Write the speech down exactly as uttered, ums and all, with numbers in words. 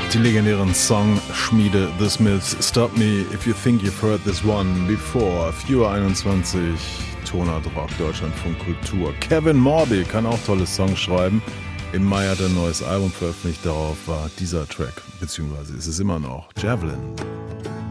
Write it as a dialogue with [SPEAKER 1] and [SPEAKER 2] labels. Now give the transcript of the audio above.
[SPEAKER 1] Die legendären Song-Schmiede The Smiths, Stop Me If You Think You've Heard This One Before, vier Uhr einundzwanzig, Tonart Rock, Deutschlandfunk Kultur. Kevin Morby kann auch tolle Songs schreiben. Im Mai hat er ein neues Album veröffentlicht, darauf war dieser Track, beziehungsweise ist es immer noch, Javelin.